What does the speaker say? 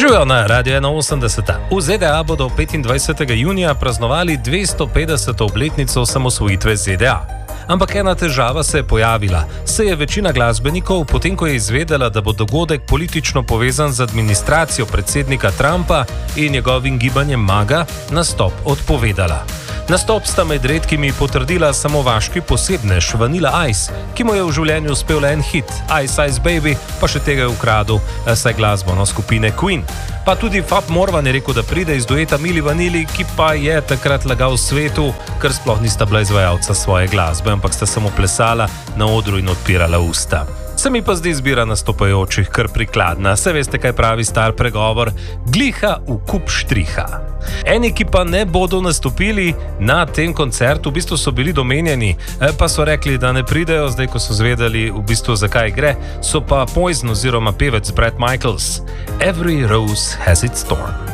Živijo na Radio 81. V ZDA bodo 25. junija praznovali 250. obletnico osamosvojitve ZDA. Ampak ena težava se je pojavila. Se je večina glasbenikov, potem ko je izvedela, da bo dogodek politično povezan z administracijo predsednika Trumpa in njegovim gibanjem MAGA, nastop odpovedala. Nastop sta med redkimi potrdila samo vaški posebnež Vanilla Ice, ki mu je v življenju uspel le en hit, Ice Ice Baby, pa še tega je ukradel saj glasbeno skupine Queen. Pa tudi Fab Morvan je rekel, da pride iz dueta Milli Vanilli, ki pa je takrat lagal svetu, ker sploh nista bila izvajalca svoje glasbe, ampak sta samo plesala na odru in odpirala usta. Se mi pa zdi izbira nastopajočih kar prikladna. Se veste, kaj pravi star pregovor? Gliha v kup štriha. Eni, ki pa ne bodo nastopili na tem koncertu, v bistvu so bili domenjeni, pa so rekli, da ne pridejo, zdaj ko so zvedeli v bistvu zakaj gre, so pa Poison oziroma pevec Bret Michaels. Every rose has its thorn.